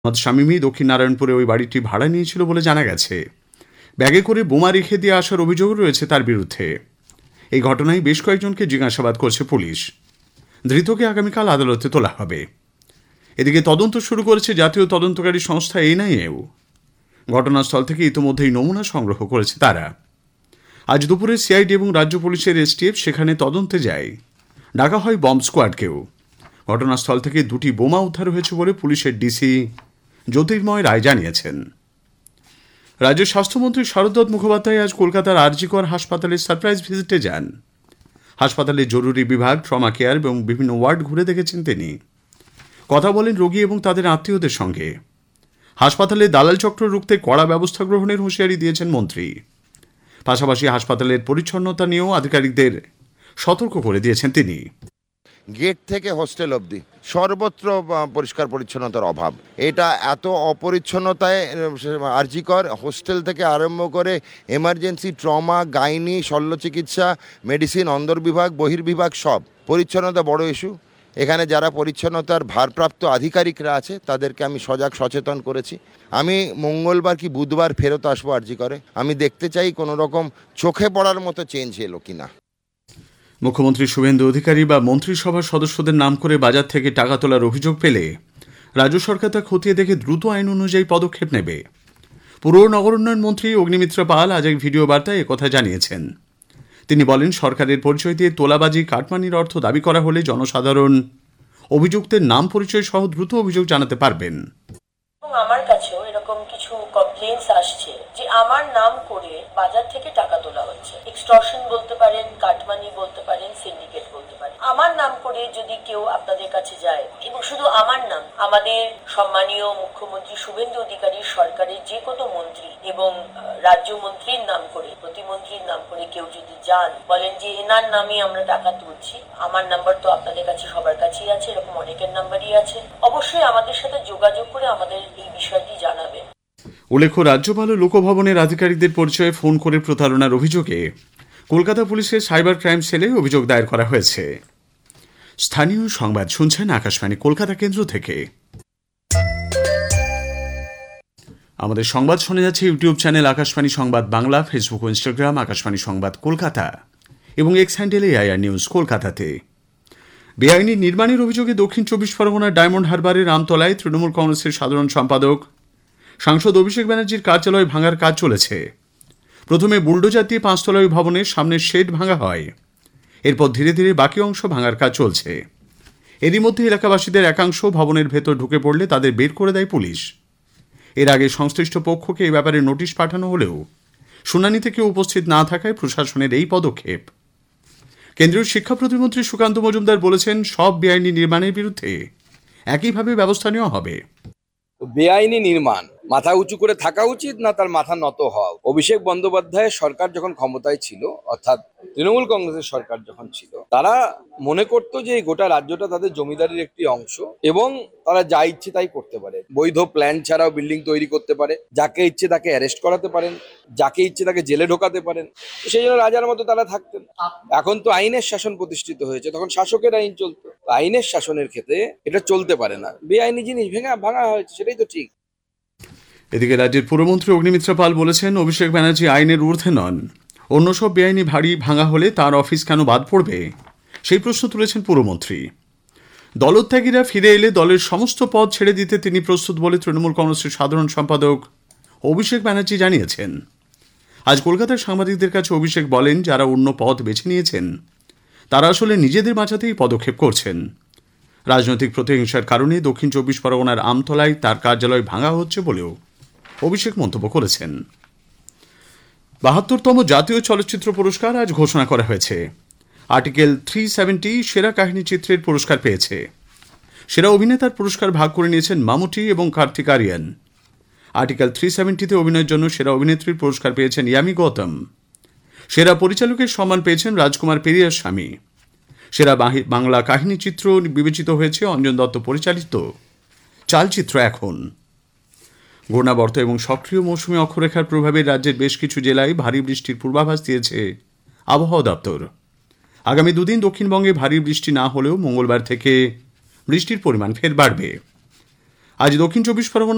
শামীমই দক্ষিণ নারায়ণপুরে ওই বাড়িটি ভাড়া নিয়েছিল বলে জানা গেছে। ব্যাগে করে বোমা রেখে দিয়ে আসার অভিযোগ রয়েছে তার বিরুদ্ধে। এই ঘটনায় বেশ কয়েকজনকে জিজ্ঞাসাবাদ করছে পুলিশ। ধৃতকে আগামীকাল আদালতে তোলা হবে। এদিকে তদন্ত শুরু করেছে জাতীয় তদন্তকারী সংস্থা এনআইএও। ঘটনাস্থল থেকে ইতিমধ্যেই নমুনা সংগ্রহ করেছে তারা। আজ দুপুরে সিআইডি এবং রাজ্য পুলিশের এসটিএফ সেখানে তদন্তে যায়। ডাকা হয় বম্ব স্কোয়াডকেও। ঘটনাস্থল থেকে 2টি বোমা উদ্ধার হয়েছে বলে পুলিশের ডিসি জ্যোতির্ময় রায় জানিয়েছেন। রাজ্যের স্বাস্থ্যমন্ত্রী শারদ মুখোপাধ্যায় আজ কলকাতার আরজিকর হাসপাতালে সারপ্রাইজ ভিজিটে যান। হাসপাতালের জরুরি বিভাগ, ট্রমা কেয়ার এবং বিভিন্ন ওয়ার্ড ঘুরে দেখেছেন তিনি। কথা বলেন রোগী এবং তাদের আত্মীয়দের সঙ্গে। হাসপাতালে দালাল চক্র রুখতে কড়া ব্যবস্থা গ্রহণের হুঁশিয়ারি দিয়েছেন মন্ত্রী। পাশাপাশি হাসপাতালের পরিচ্ছন্নতা নিয়েও আধিকারিকদের সতর্ক করে দিয়েছেন তিনি। গেট থেকে হোস্টেল অবধি সর্বত্র পরিষ্কার পরিচ্ছন্নতার অভাব। এটা এত অপরিচ্ছন্নতায় আরজিকর হোস্টেল থেকে আরম্ভ করে এমার্জেন্সি, ট্রমা, গাইনি, শল্য চিকিৎসা, মেডিসিন, অন্দরবিভাগ, বহির্বিভাগ সব পরিচ্ছন্নতা বড় ইস্যু। এখানে যারা পরিচ্ছন্নতার ভারপ্রাপ্ত আধিকারিকরা আছে তাদেরকে আমি সজাগ সচেতন করেছি। আমি মঙ্গলবার কি বুধবার ফেরত আসবো আরজিকরে। আমি দেখতে চাই কোনো রকম চোখে পড়ার মতো চেঞ্জ এলো কিনা। মুখ্যমন্ত্রী শুভেন্দু অধিকারী বা মন্ত্রিসভার সদস্যদের নাম করে বাজার থেকে টাকা তোলার অভিযোগ পেলে রাজ্য সরকার তা খতিয়ে দেখে দ্রুত আইন অনুযায়ী পদক্ষেপ নেবে। পুর নগর উন্নয়ন মন্ত্রী অগ্নিমিত্র পাল আজ এক ভিডিও বার্তায় একথা জানিয়েছেন। তিনি বলেন, সরকারের পরিচয় দিয়ে তোলাবাজি, কাটমানির অর্থ দাবি করা হলে জনসাধারণ অভিযুক্তের নাম পরিচয় সহ দ্রুত অভিযোগ জানাতে পারবেন। আমার কাছেও এরকম কিছু কমপ্লেন্টস আসছে যে আমার নাম করে বাজার থেকে টাকা তোলা হচ্ছে। এক্সটর্শন বলতে পারেন, কাটমানি বলতে পারেন, সিন্ডিকেট বলতে পারেন। আমার নাম করে যদি কেউ আপনাদের কাছে যায়, এবং শুধু আমার নাম, আমাদের সম্মানীয় মুখ্যমন্ত্রী শুভেন্দু অধিকারীর সরকারের যে কোনো মন্ত্রী এবং রাজ্যমন্ত্রীর নাম করে, প্রতিমন্ত্রীর নাম করে কেউ যদি যান, বলেন যে এনার নামে আমরা টাকা তুলছি, আমার নাম্বার তো আপনাদের কাছে সবার কাছেই আছে, এরকম অনেকের নাম্বারই আছে, অবশ্যই আমাদের সাথে যোগাযোগ করে আমাদের এই বিষয়টি জানাবেন। উল্লেখ্য, রাজ্যপাল ও লোকভবনের আধিকারিকদের পরিচয়ে ফোন করে প্রতারণার অভিযোগে কলকাতা পুলিশের সাইবার ক্রাইম সেলে অভিযোগ দায়ের করা হয়েছে। স্থানীয় সংবাদ শুনছেন আকাশবাণী কলকাতা কেন্দ্র থেকে। আমাদের সংবাদ শোনা যাচ্ছে ইউটিউব চ্যানেল আকাশবাণী সংবাদ বাংলা, ফেসবুক ও ইনস্টাগ্রাম আকাশবাণী সংবাদ কলকাতা এবং এক্স হ্যান্ডেল AIR নিউজ কলকাতাতে। বেআইনি নির্মাণের অভিযোগে দক্ষিণ 24 পরগনার ডায়মন্ড হারবারের আমতলায় তৃণমূল কংগ্রেসের সাধারণ সম্পাদক সাংসদ অভিষেক ব্যানার্জির কার্যালয় ভাঙার কাজ চলেছে। প্রথমে বুলডোজার দিয়ে 5 তলা ভবনের সামনের শেড ভাঙা হয়। এরপর ধীরে ধীরে বাকি অংশ ভাঙার কাজ চলছে। এরই মধ্যে এলাকাবাসীদের একাংশ ভবনের ভেতর ঢুকে পড়লে তাদের বের করে দেয় পুলিশ। এর আগে সংশ্লিষ্ট পক্ষকে এই ব্যাপারে নোটিশ পাঠানো হলেও শুনানিতে কেউ উপস্থিত না থাকায় প্রশাসনের এই পদক্ষেপ। কেন্দ্রীয় শিক্ষা প্রতিমন্ত্রী সুকান্ত মজুমদার বলেছেন, সব বেআইনি নির্মাণের বিরুদ্ধে একইভাবে ব্যবস্থা নেওয়া হবে। বেআইনি নির্মাণ মাথা উঁচু করে থাকা উচিত না তার মাথা নত হওয়া। অভিষেক বন্দ্যোপাধ্যায়ের সরকার যখন ক্ষমতায় ছিল, অর্থাৎ তৃণমূল কংগ্রেসের সরকার যখন ছিল, তারা মনে করতো যে এই গোটা রাজ্যটা তাদের জমিদারির একটি অংশ এবং তারা যা ইচ্ছে তাই করতে পারে। বৈধ প্ল্যান ছাড়াও বিল্ডিং তৈরি করতে পারে, যাকে ইচ্ছে তাকে অ্যারেস্ট করাতে পারেন, যাকে ইচ্ছে তাকে জেলে ঢোকাতে পারেন। সেই জন্য রাজার মতো তারা থাকতেন। এখন তো আইনের শাসন প্রতিষ্ঠিত হয়েছে, তখন শাসকের আইন চলতো। আইনের শাসনের ক্ষেত্রে এটা চলতে পারে না। বেআইনি জিনিস ভাঙা হয়েছে, সেটাই তো ঠিক। এদিকে রাজ্যের পুরমন্ত্রী অগ্নিমিত্র পাল বলেছেন, অভিষেক ব্যানার্জি আইনের ঊর্ধ্বে নন। অন্য সব বেআইনি ভারী ভাঙা হলে তার অফিস কেন বাদ পড়বে, সেই প্রশ্ন তুলেছেন পুরমন্ত্রী। দলত্যাগীরা ফিরে এলে দলের সমস্ত পদ ছেড়ে দিতে তিনি প্রস্তুত বলে তৃণমূল কংগ্রেসের সাধারণ সম্পাদক অভিষেক ব্যানার্জি জানিয়েছেন। আজ কলকাতার সাংবাদিকদের কাছে অভিষেক বলেন, যারা অন্য পদ বেছে নিয়েছেন তারা আসলে নিজেদের বাঁচাতেই পদক্ষেপ করছেন। রাজনৈতিক প্রতিহিংসার কারণে দক্ষিণ 24 পরগনার আমতলায় তার কার্যালয় ভাঙা হচ্ছে বলেও অভিষেক মন্তব্য করেছেন। 72তম জাতীয় চলচ্চিত্র পুরস্কার আজ ঘোষণা করা হয়েছে। আর্টিকেল 370 সেরা কাহিনী চিত্রের পুরস্কার পেয়েছে। সেরা অভিনেতার পুরস্কার ভাগ করে নিয়েছেন মামুটি এবং কার্তিক আরিয়ান। আর্টিকেল 370-তে অভিনয়ের জন্য সেরা অভিনেত্রীর পুরস্কার পেয়েছেন ইয়ামি গৌতম। সেরা পরিচালকের সম্মান পেয়েছেন রাজকুমার পেরিয়ার স্বামী। সেরা বাংলা কাহিনী চিত্র বিবেচিত হয়েছে অঞ্জন দত্ত পরিচালিত চালচিত্র এখন। ঘূর্ণাবর্ত এবং সক্রিয় মৌসুমী অক্ষরেখার প্রভাবে রাজ্যের বেশ কিছু জেলায় ভারী বৃষ্টির পূর্বাভাস দিয়েছে আবহাওয়া দপ্তর। আগামী 2 দিন দক্ষিণবঙ্গে ভারী বৃষ্টি না হলেও মঙ্গলবার থেকে বৃষ্টির পরিমাণ ফের বাড়বে। আজ দক্ষিণ 24 পরগনা